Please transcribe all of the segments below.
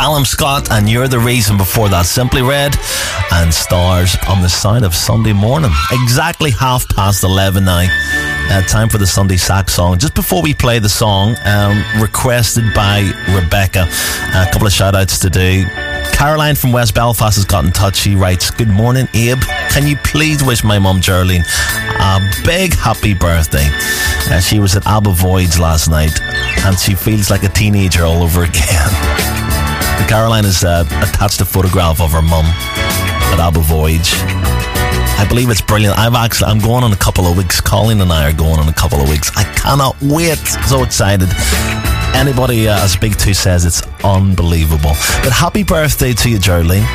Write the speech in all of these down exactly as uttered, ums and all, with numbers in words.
Callum Scott, and You're the Reason before that. Simply Red and Stars on the Sound of Sunday Morning. Exactly half past eleven now. Uh, time for the Sunday Sack song. Just before we play the song, um, requested by Rebecca, a couple of shout outs to do. Caroline from West Belfast has got in touch. She writes, good morning, Abe. Can you please wish my mum Geraldine a big happy birthday? Uh, she was at Alba Voyage last night and she feels like a teenager all over again. Caroline has uh, attached a photograph of her mum at Alba Voyage. I believe it's brilliant. I've actually, I'm going on a couple of weeks. Colleen and I are going on a couple of weeks. I cannot wait. So excited. Anybody uh, I speak to says it's unbelievable. But happy birthday to you, Geraldine.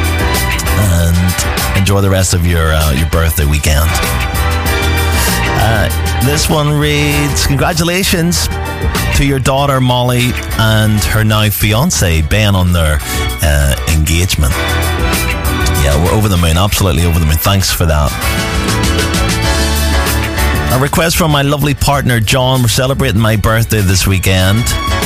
And enjoy the rest of your uh, your birthday weekend. Uh, this one reads, congratulations to your daughter Molly and her now fiance Ben on their uh, engagement. Yeah, we're over the moon, absolutely over the moon. Thanks for that. A request from my lovely partner John. We're celebrating my birthday this weekend.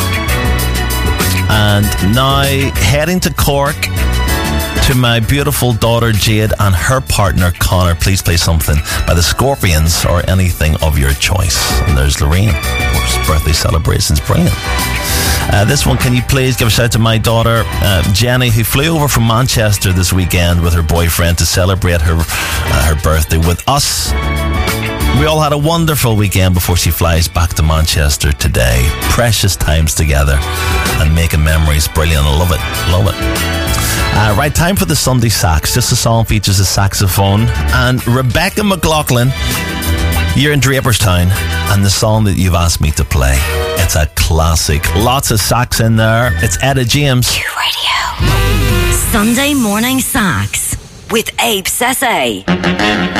And now heading to Cork to my beautiful daughter Jade and her partner Connor. Please play something by the Scorpions or anything of your choice. And there's Lorraine, of course, birthday celebrations, brilliant. Uh, this one, can you please give a shout out to my daughter uh, Jenny, who flew over from Manchester this weekend with her boyfriend to celebrate her uh, her birthday with us. We all had a wonderful weekend before she flies back to Manchester today. Precious times together and making memories. Brilliant. I love it. Love it. Uh, right, time for the Sunday Sax. Just a song features a saxophone. And Rebecca McLaughlin, you're in Draperstown, and the song that you've asked me to play, it's a classic. Lots of sax in there. It's Etta James. Q Radio. Sunday Morning Sax with Abe Sese.